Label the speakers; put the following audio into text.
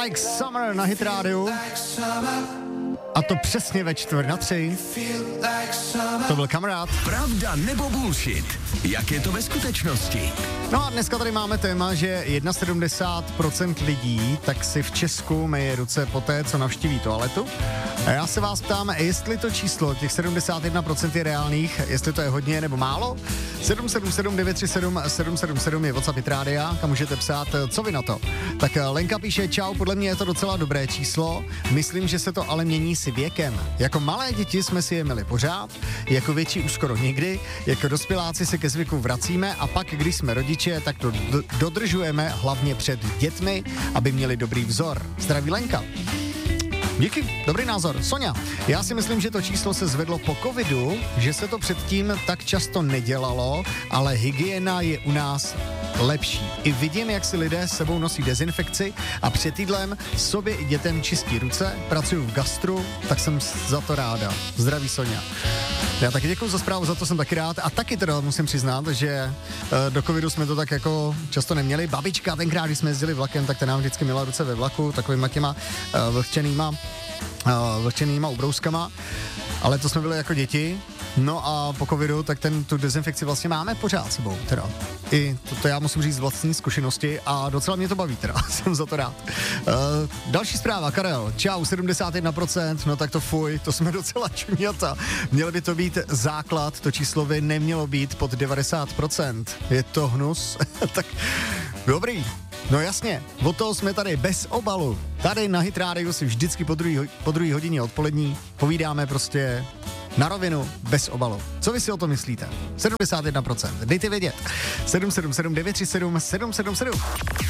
Speaker 1: Like Summer na Hit rádiu. A to přesně ve 2:45. To byl Kamarád.
Speaker 2: Pravda nebo bullshit? Jak je to ve skutečnosti?
Speaker 1: No a dneska tady máme téma, že 71% lidí tak si v Česku myje ruce poté, co navštíví toaletu. A já se vás ptám, jestli to číslo, těch 71% je reálných, jestli to je hodně nebo málo. 777 937 777 je WhatsApp Hit rádia, kam můžete psát, co vy na to. Tak Lenka píše, čau, podle mě je to docela dobré číslo, myslím, že se to ale mění si věkem. Jako malé děti jsme si je měli pořád, jako větší už skoro nikdy, jako dospěláci se ke zvyku vracíme a pak, když jsme rodiče, tak to dodržujeme hlavně před dětmi, aby měli dobrý vzor. Zdraví Lenka. Díky, dobrý názor. Sonja, já si myslím, že to číslo se zvedlo po covidu, že se to předtím tak často nedělalo, ale hygiena je u nás lepší. I vidím, jak si lidé s sebou nosí dezinfekci a před jídlem sobě i dětem čistí ruce, pracuju v gastru, tak jsem za to ráda. Zdraví Sonja. Já taky děkuji za zprávu, za to jsem taky rád a taky teda musím přiznat, že do covidu jsme to tak jako často neměli. Babička tenkrát, když jsme jezdili vlakem, tak ta nám vždycky měla ruce ve vlaku takovýma těma vlhčenýma ubrouskama, ale to jsme byli jako děti. No a po covidu, tak tu dezinfekci vlastně máme pořád sebou, teda. I to já musím říct z vlastní zkušenosti a docela mě to baví, teda, jsem za to rád. Další zpráva, Karel, čau, 71%, no tak to fuj, to jsme docela čuňata. Měl by to být základ, to číslo by nemělo být pod 90%. Je to hnus? Tak dobrý. No jasně, od toho jsme tady bez obalu. Tady na Hit rádiu si vždycky po druhý hodině odpolední povídáme prostě na rovinu, bez obalu. Co vy si o to myslíte? 71%. Dejte vědět. 777 937 777.